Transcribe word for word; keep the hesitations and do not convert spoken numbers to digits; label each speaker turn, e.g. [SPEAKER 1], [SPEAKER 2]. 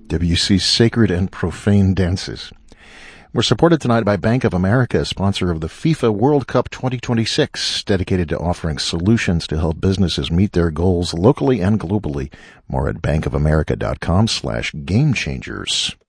[SPEAKER 1] Debussy's Sacred and Profane Dances. We're supported tonight by Bank of America, sponsor of the FIFA World Cup twenty twenty-six, dedicated to offering solutions to help businesses meet their goals locally and globally. More at bankofamerica.com slash game changers.